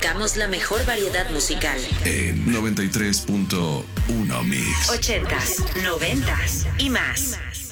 buscamos la mejor variedad musical. En 93.1 Mix. 80s, 90s y más.